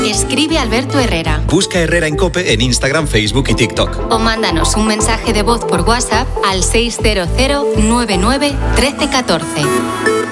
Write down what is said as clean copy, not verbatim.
Escribe a Alberto Herrera. Busca Herrera en COPE en Instagram, Facebook y TikTok. O mándanos un mensaje de voz por WhatsApp al 600 99 13 14.